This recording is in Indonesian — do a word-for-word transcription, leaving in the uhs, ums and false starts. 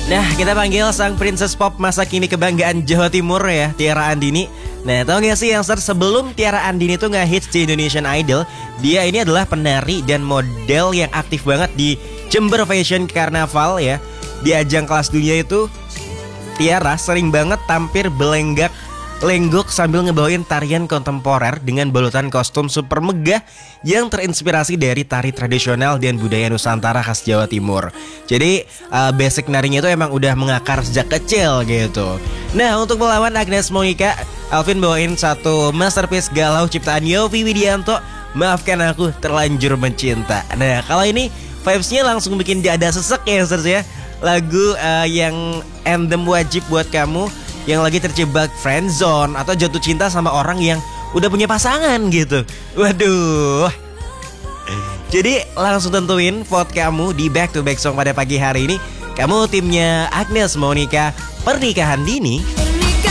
Nah, kita panggil sang princess pop masa kini kebanggaan Jawa Timur ya, Tiara Andini. Nah, tau gak sih yang sebelum Tiara Andini tuh nge-hits di Indonesian Idol, dia ini adalah penari dan model yang aktif banget di Jember Fashion Carnaval ya. Di ajang kelas dunia itu Tiara sering banget tampil belenggak lenggok sambil ngebawain tarian kontemporer dengan balutan kostum super megah yang terinspirasi dari tari tradisional dan budaya Nusantara khas Jawa Timur. Jadi uh, basic narinya itu emang udah mengakar sejak kecil gitu. Nah, untuk melawan Agnes Monica, Alvin bawain satu masterpiece galau ciptaan Yovie Widianto, Maafkan Aku Terlanjur Mencinta. Nah, kalau ini vibes-nya langsung bikin dada sesek ya, Sirs ya. Lagu uh, yang anthem wajib buat kamu yang lagi terjebak friendzone atau jatuh cinta sama orang yang udah punya pasangan gitu. Waduh. Jadi langsung tentuin vote kamu di Back to Back Song pada pagi hari ini. Kamu timnya Agnes Monica, Pernikahan Dini